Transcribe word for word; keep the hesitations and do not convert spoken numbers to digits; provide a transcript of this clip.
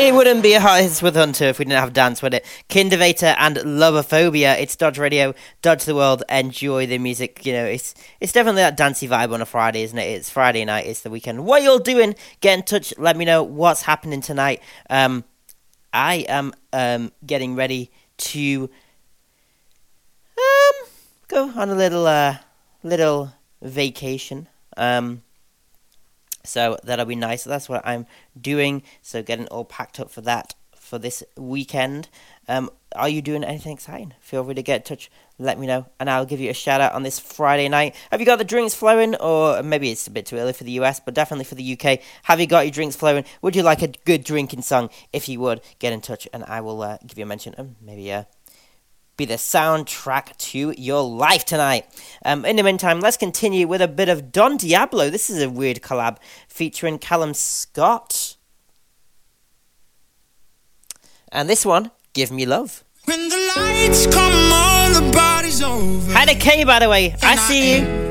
It wouldn't be a Hottest with Hunter if we didn't have dance with it. Kindervator and Lobophobia. It's Dodge Radio, Dodge the World. Enjoy the music. You know, it's it's definitely that dancey vibe on a Friday, isn't it? It's Friday night. It's the weekend. What you all doing? Get in touch. Let me know what's happening tonight. Um, I am um getting ready to um go on a little uh little vacation. Um. So that'll be nice. So that's what I'm doing. So getting all packed up for that for this weekend. Um, are you doing anything exciting? Feel free to get in touch. Let me know, and I'll give you a shout out on this Friday night. Have you got the drinks flowing, or maybe it's a bit too early for the U S, but definitely for the U K? Have you got your drinks flowing? Would you like a good drinking song? If you would, get in touch, and I will uh, give you a mention. And maybe uh. be the soundtrack to your life tonight. Um, in the meantime, let's continue with a bit of Don Diablo. This is a weird collab featuring Callum Scott. And this one, Give Me Love. When the lights come on, the body's over. Hi to Kay, by the way. I see you.